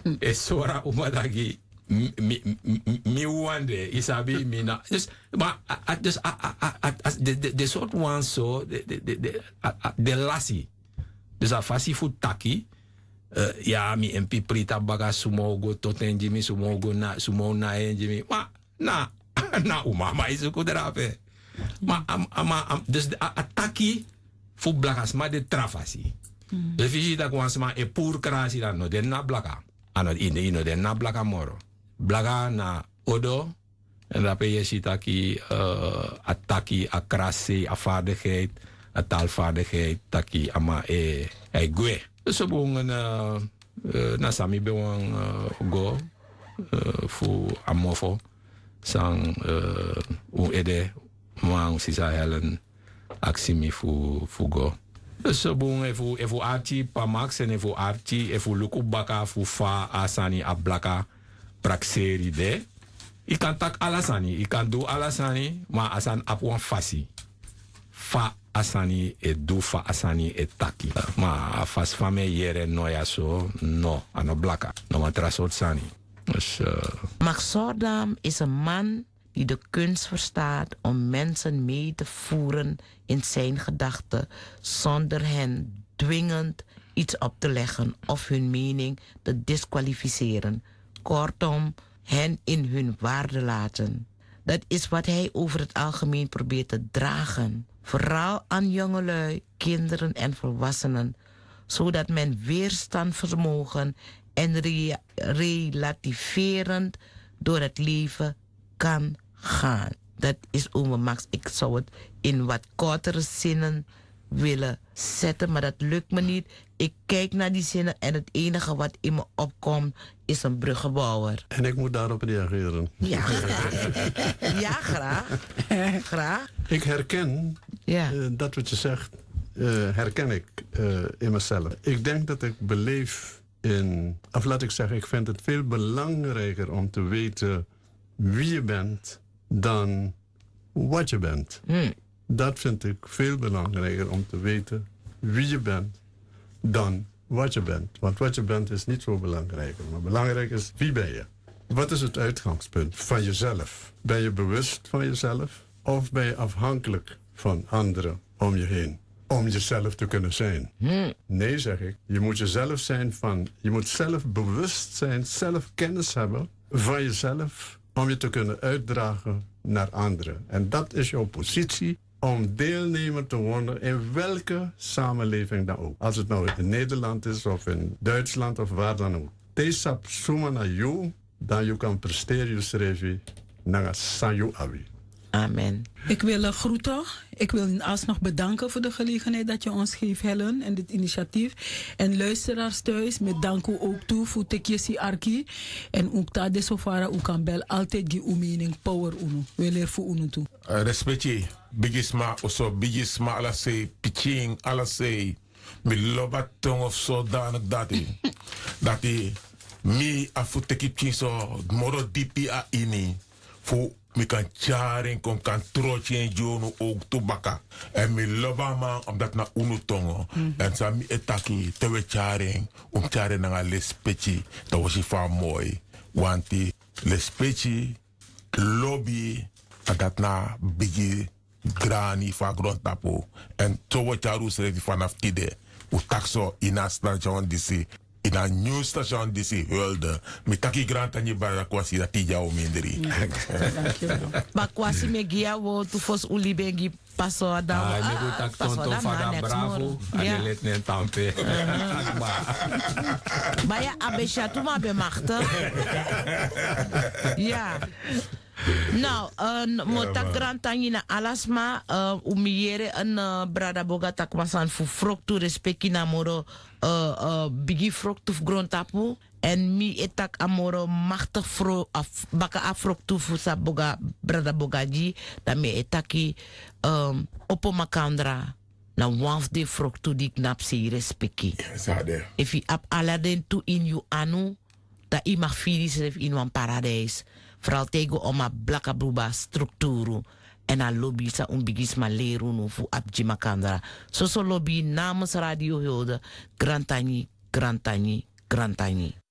Sora umadagi mi wande isabi mina. Dus maar dus de soort wan zo de lassie. Dus a fasi fu taki. Ja, mi en piprita baga sumogo tot en jimi sumogo na sumo na en jimi. Maar na umama is ook erape. Maar dus de ataki fu blakas maar de trafasi. Dus visi dat kwansma e pur krasi dan no de na blaka. Ano ino de na blaka moro. Blaka na odo. En dan ben je sitaki ataki akrasi afvaardigheid, a taalvaardigheid taki ama e gwe. Dus op na sami bewang go fu amofo sang ede mang sisa helen aksimi fu go. Dus op efu archi pa max en efu archi efu luku baka fu fa asani ablaka prakseri de. I kan tak alasani, I kan do alasani, maar asan apwan fasi. Fa asani e do fa asani e taki. Maar fas fame yere noya so, no, ano blaka. No matrasot sani. Dus, Max Sordam is een man die de kunst verstaat om mensen mee te voeren in zijn gedachten, zonder hen dwingend iets op te leggen of hun mening te disqualificeren. Kortom, hen in hun waarde laten. Dat is wat hij over het algemeen probeert te dragen. Vooral aan jongelui, kinderen en volwassenen. Zodat men weerstandsvermogen en relativerend door het leven kan gaan. Dat is oma Max. Ik zou het in wat kortere zinnen willen zetten, maar dat lukt me niet. Ik kijk naar die zinnen en het enige wat in me opkomt is een bruggenbouwer. En ik moet daarop reageren. Ja, graag. Ja, graag. Graag. Ik herken dat wat je zegt, herken ik in mezelf. Ik denk dat ik beleef of laat ik zeggen, ik vind het veel belangrijker om te weten wie je bent dan wat je bent. Dat vind ik veel belangrijker om te weten wie je bent dan wat je bent. Want wat je bent is niet zo belangrijk. Maar belangrijk is wie ben je. Wat is het uitgangspunt van jezelf? Ben je bewust van jezelf? Of ben je afhankelijk van anderen om je heen? Om jezelf te kunnen zijn. Nee, zeg ik. Je moet jezelf zijn je moet zelf bewust zijn, zelf kennis hebben van jezelf om je te kunnen uitdragen naar anderen. En dat is jouw positie om deelnemer te worden in welke samenleving dan ook. Als het nou in Nederland is of in Duitsland of waar dan ook. Deze suma na jou, dan je kan presteren je schrijven naar sanju abi. Amen. Ik wil groeten. Ik wil alsnog bedanken voor de gelegenheid dat je ons geeft, Helen, en dit initiatief. En luisteraars thuis, met dank u ook toe voor tekjesi arki. En ook dat de sofara u kan bel altijd die mening power unu. We leren voor unu toe. Respectje, bigisma, oso bigisma, ala say, pitching, ala say, mi loba tong of zodanig dat hij mi afu tekipching so moro dipi a ini. Fu mi kan charing kom kan troche en jono ook tobaka. En mi loba man omdat na unu tongo. En sa mi etaki tewe charing charing na lespechi. Dat was van mooi. Want die lespechi lobby dat na bigi grani van grondtapo. En to wat charu schreef vanaf tide. U takso inastan John DC. In een nieuw station die ze hulde. Met taki grant aan je bara kwasi dat die jou minderi. Maar kwasi me gia wo tu fos uli bengi paso ada. ik moet tak tonton vada bravo. Ade let nen tampe. Baya abesha tu ma be machte. Ja. Nou, motak grantani na alasma umiere een brada boga takmasan fu froktu respecti na moro bigi froktu grontapu en mi etak amoro machtig baka afroktu fu sa boga brada bogaji da me etaki opo makandra na waf de froktu dik nap se respecti. If you ap aladen tu in you anu da i mag firis in wan paradijs. Vooral tegen om a blaka bruba structuur en a lobby sa bigisma leru no fu abjima kandra. So lobby namens Radio Hulde, Grantani, Grantani, Grantani.